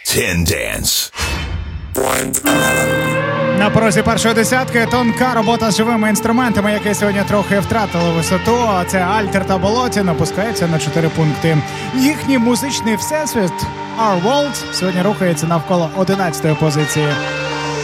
10 Dance. На порозі першої десятки тонка робота з живими інструментами, які сьогодні трохи втратили висоту. Це Альтер та Болотін опускається на 4 пункти. Їхній музичний всесвіт Our World сьогодні рухається навколо 11-ї позиції.